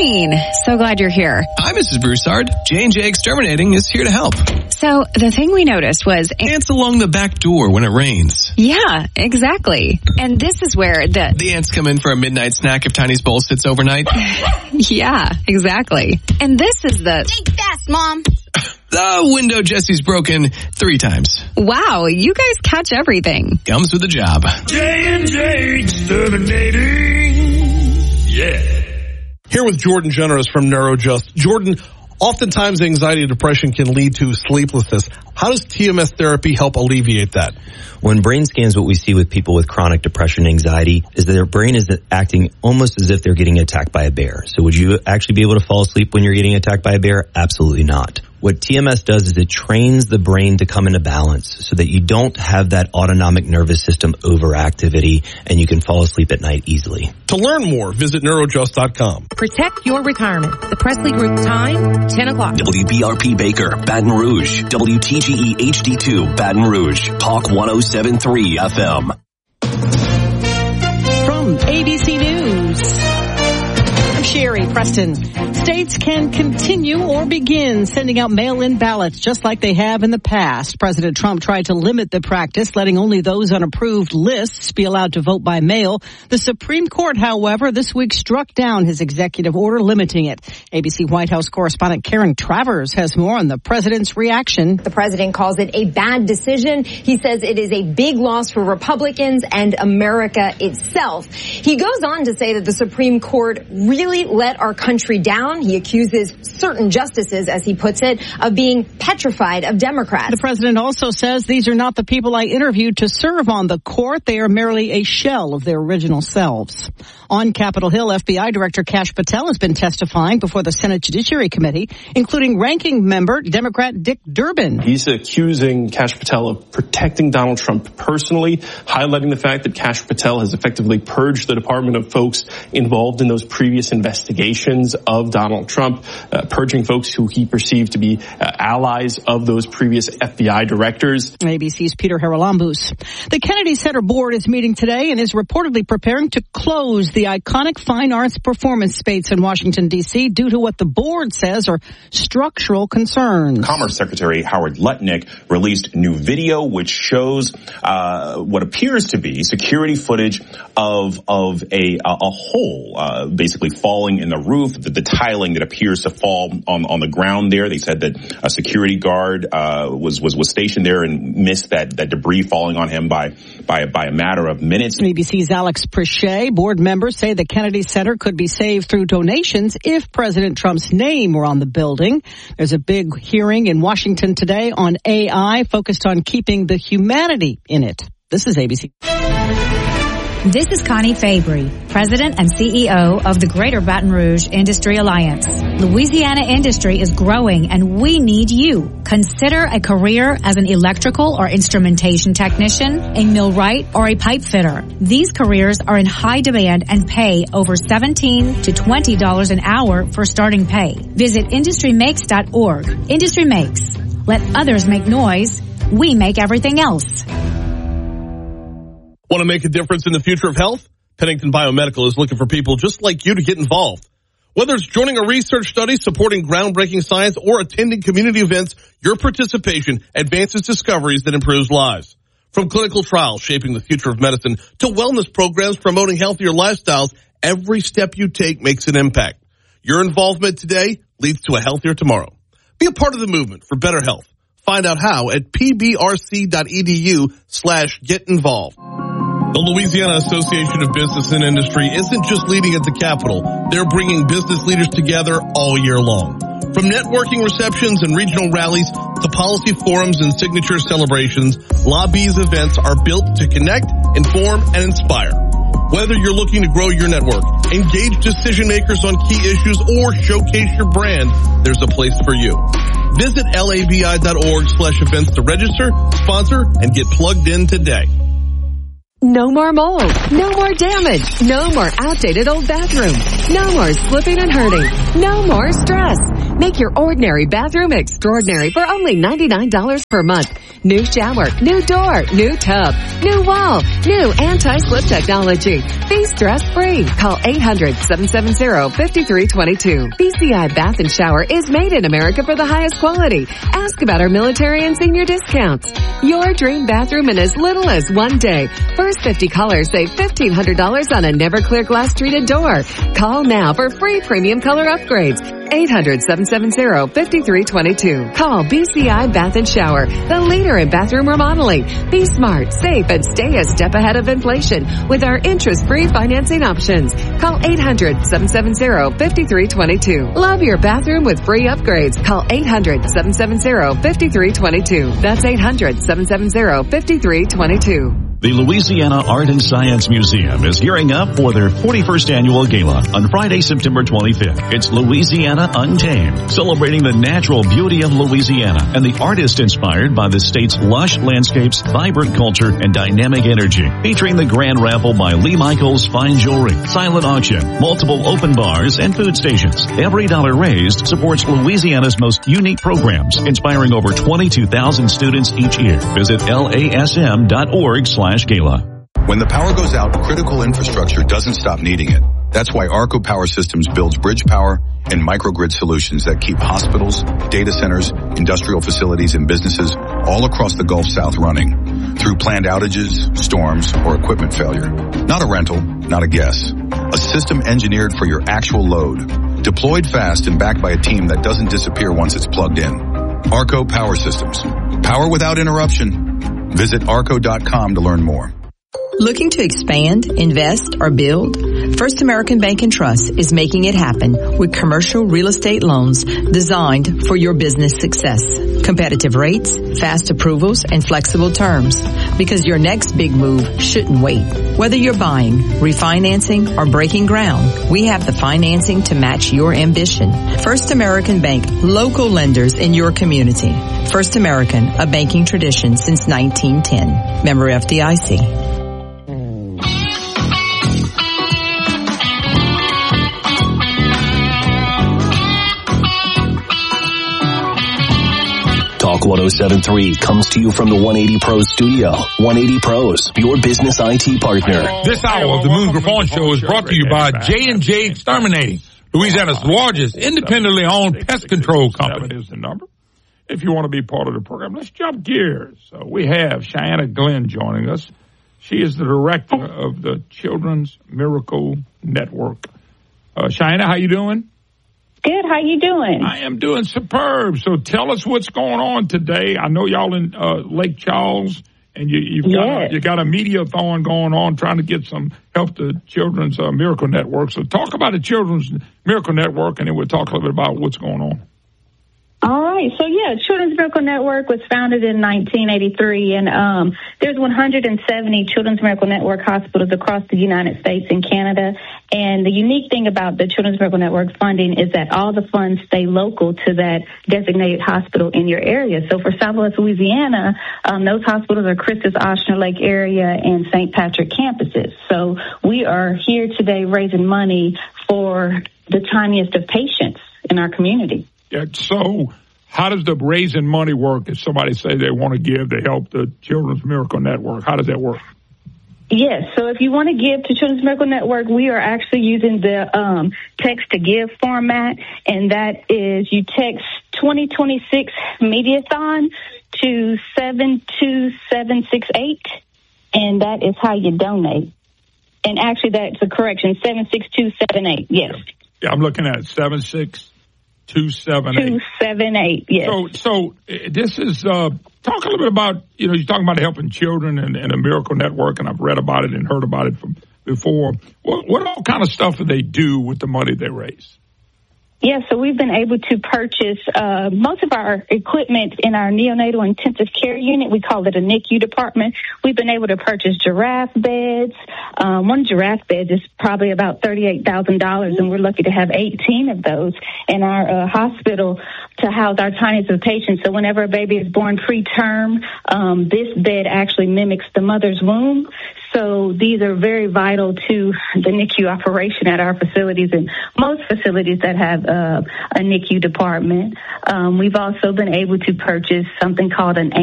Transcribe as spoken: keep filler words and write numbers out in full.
Dean, so glad you're here. Hi, Missus Broussard. J and J Exterminating is here to help. So, the thing we noticed was... Ants along the back door when it rains. Yeah, exactly. And this is where the... The ants come in for a midnight snack if Tiny's bowl sits overnight. Yeah, exactly. And this is the... Think fast, Mom. The window Jesse's broken three times. Wow, you guys catch everything. Comes with the job. J and J Exterminating. Yeah. Here with Jordan Generous from NeuroJust. Jordan, oftentimes anxiety and depression can lead to sleeplessness. How does T M S therapy help alleviate that? When brain scans, what we see with people with chronic depression and anxiety is that their brain is acting almost as if they're getting attacked by a bear. So would you actually be able to fall asleep when you're getting attacked by a bear? Absolutely not. What T M S does is it trains the brain to come into balance so that you don't have that autonomic nervous system overactivity and you can fall asleep at night easily. To learn more, visit neurojust dot com. Protect your retirement. The Presley Group time, ten o'clock. W B R P Baker, Baton Rouge. W T G E H D two, Baton Rouge. Talk one oh seven point three F M. From A B C News, I'm Sherry Preston. States can continue or begin sending out mail-in ballots just like they have in the past. President Trump tried to limit the practice, letting only those on approved lists be allowed to vote by mail. The Supreme Court, however, this week struck down his executive order limiting it. A B C White House correspondent Karen Travers has more on the president's reaction. The president calls it a bad decision. He says it is a big loss for Republicans and America itself. He goes on to say that the Supreme Court really let our country down. He accuses certain justices, as he puts it, of being petrified of Democrats. The president also says these are not the people I interviewed to serve on the court. They are merely a shell of their original selves. On Capitol Hill, F B I Director Kash Patel has been testifying before the Senate Judiciary Committee, including ranking member Democrat Dick Durbin. He's accusing Kash Patel of protecting Donald Trump personally, highlighting the fact that Kash Patel has effectively purged the department of folks involved in those previous investigations of Donald Trump, uh, purging folks who he perceived to be uh, allies of those previous F B I directors. A B C's Peter Haralambous. The Kennedy Center Board is meeting today and is reportedly preparing to close the iconic fine arts performance space in Washington, D C due to what the board says are structural concerns. Commerce Secretary Howard Lutnick released new video which shows uh, what appears to be security footage of of a a hole uh, basically falling in the roof, the, the tiling that appears to fall on on the ground there. They said that a security guard uh, was was was stationed there and missed that that debris falling on him by by by a matter of minutes. A B C's Alex Prechet, board members say the Kennedy Center could be saved through donations if President Trump's name were on the building. There's a big hearing in Washington today on A I focused on keeping the humanity in it. This is A B C. This is Connie Fabry, President and C E O of the Greater Baton Rouge Industry Alliance. Louisiana industry is growing and we need you. Consider a career as an electrical or instrumentation technician, a millwright, or a pipe fitter. These careers are in high demand and pay over seventeen to twenty dollars an hour for starting pay. Visit industry makes dot org. Industry Makes. Let others make noise. We make everything else. Want to make a difference in the future of health? Pennington Biomedical is looking for people just like you to get involved. Whether it's joining a research study, supporting groundbreaking science, or attending community events, your participation advances discoveries that improves lives. From clinical trials shaping the future of medicine to wellness programs promoting healthier lifestyles, every step you take makes an impact. Your involvement today leads to a healthier tomorrow. Be a part of the movement for better health. Find out how at pbrc.edu slash get involved. The Louisiana Association of Business and Industry isn't just leading at the Capitol. They're bringing business leaders together all year long. From networking receptions and regional rallies to policy forums and signature celebrations, Lobby's events are built to connect, inform, and inspire. Whether you're looking to grow your network, engage decision makers on key issues, or showcase your brand, there's a place for you. Visit labi.org slash events to register, sponsor, and get plugged in today. No more mold. No more damage. No more outdated old bathroom. No more slipping and hurting. No more stress. Make your ordinary bathroom extraordinary for only ninety-nine dollars per month. New shower, new door, new tub, new wall, new anti-slip technology. Be stress-free. Call eight hundred, seven seven zero, five three two two. B C I Bath and Shower is made in America for the highest quality. Ask about our military and senior discounts. Your dream bathroom in as little as one day. First fifty callers save fifteen hundred dollars on a Neverclear glass treated door. Call now for free premium color upgrades. eight hundred, seven seven zero, five three two two. Call B C I Bath and Shower, the leader in bathroom remodeling. Be smart, safe, and stay a step ahead of inflation with our interest-free financing options. Call eight hundred, seven seven zero, five three two two. Love your bathroom with free upgrades. Call eight hundred, seven seven zero, five three two two. That's eight hundred, seven seven zero, five three two two. The Louisiana Art and Science Museum is gearing up for their forty-first annual gala on Friday, September twenty-fifth. It's Louisiana Untamed, celebrating the natural beauty of Louisiana and the artist inspired by the state's lush landscapes, vibrant culture, and dynamic energy. Featuring the grand raffle by Lee Michaels Fine Jewelry, silent auction, multiple open bars, and food stations. Every dollar raised supports Louisiana's most unique programs, inspiring over twenty-two thousand students each year. Visit L A S M dot org slash gala. When the power goes out, critical infrastructure doesn't stop needing it. That's why Arco Power Systems builds bridge power and microgrid solutions that keep hospitals, data centers, industrial facilities, and businesses all across the Gulf South running through planned outages, storms, or equipment failure. Not a rental, not a guess. A system engineered for your actual load. Deployed fast and backed by a team that doesn't disappear once it's plugged in. Arco Power Systems. Power without interruption. Visit arco dot com to learn more. Looking to expand, invest, or build? First American Bank and Trust is making it happen with commercial real estate loans designed for your business success. Competitive rates, fast approvals, and flexible terms. Because your next big move shouldn't wait. Whether you're buying, refinancing, or breaking ground, we have the financing to match your ambition. First American Bank, local lenders in your community. First American, a banking tradition since nineteen ten. Member F D I C. Talk one oh seven point three comes to you from the one eighty Pros studio. one eighty Pros, your business I T partner. This hour of the Moon Griffon Show is brought to you by J and J Exterminating, Louisiana's largest independently owned pest control company. Is the number. If you want to be part of the program, let's jump gears. So we have Cheyenne Glenn joining us. She is the director of the Children's Miracle Network. Uh, Cheyenne, how you doing? Good. How you doing? I am doing superb. So tell us what's going on today. I know y'all in uh, Lake Charles, and you, you've got yes. a, you got a media-thon going on trying to get some help to Children's uh, Miracle Network. So talk about the Children's Miracle Network, and then we'll talk a little bit about what's going on. All right. So, yeah, Children's Miracle Network was founded in nineteen eighty-three, and um, there's one hundred seventy Children's Miracle Network hospitals across the United States and Canada. And the unique thing about the Children's Miracle Network funding is that all the funds stay local to that designated hospital in your area. So for Southwest Louisiana, um, those hospitals are Christus, Ochsner Lake area, and Saint Patrick campuses. So we are here today raising money for the tiniest of patients in our community. Yeah, so how does the raising money work if somebody say they want to give to help the Children's Miracle Network? How does that work? Yes. So if you want to give to Children's Miracle Network, we are actually using the um, text to give format, and that is you text twenty twenty-six Mediathon to seven two seven six eight, and that is how you donate. And actually, that's a correction, seven six two seven eight. Yes. Yeah, I'm looking at seven six two seven eight. Two seven eight. Yes. So, so uh, this is uh, talk a little bit about, you know, you're talking about helping children and, and a Miracle Network, and I've read about it and heard about it from before. What, what all kind of stuff do they do with the money they raise? Yeah, so we've been able to purchase uh, most of our equipment in our neonatal intensive care unit. We call it a N I C U department. We've been able to purchase giraffe beds. Um, one giraffe bed is probably about thirty-eight thousand dollars, and we're lucky to have eighteen of those in our uh, hospital to house our tiniest of patients. So whenever a baby is born preterm, um, this bed actually mimics the mother's womb. So these are very vital to the N I C U operation at our facilities and most facilities that have uh, a N I C U department. Um, we've also been able to purchase something called an